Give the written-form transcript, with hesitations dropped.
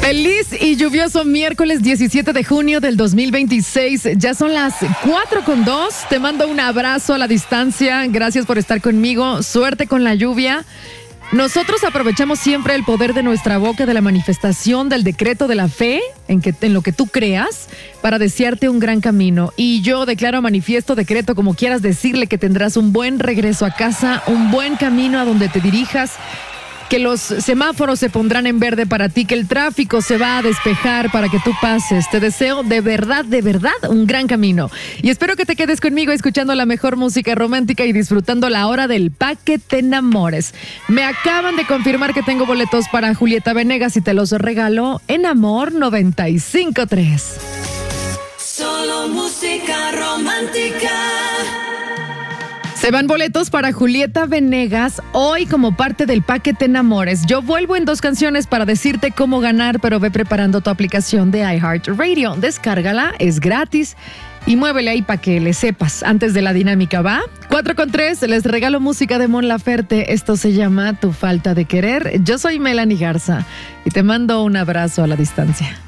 Feliz y lluvioso miércoles 17 de junio del 2026. Ya son las 4:02. Te mando un abrazo a la distancia. Gracias por estar conmigo. Suerte con la lluvia. Nosotros aprovechamos siempre el poder de nuestra boca, de la manifestación, del decreto de la fe, en lo que tú creas, para desearte un gran camino. Y yo declaro, manifiesto, decreto, como quieras decirle, que tendrás un buen regreso a casa, un buen camino a donde te dirijas, que los semáforos se pondrán en verde para ti, que el tráfico se va a despejar para que tú pases. Te deseo de verdad, un gran camino. Y espero que te quedes conmigo escuchando la mejor música romántica y disfrutando la hora del Pa' que te enamores. Me acaban de confirmar que tengo boletos para Julieta Venegas y te los regalo en Amor 95.3. Solo música romántica. Se van boletos para Julieta Venegas hoy como parte del Pa' que te enamores. Yo vuelvo en 2 canciones para decirte cómo ganar, pero ve preparando tu aplicación de iHeartRadio. Descárgala, es gratis y muévele ahí para que le sepas antes de la dinámica, ¿va? 4:03, les regalo música de Mon Laferte. Esto se llama Tu falta de querer. Yo soy Melanie Garza y te mando un abrazo a la distancia.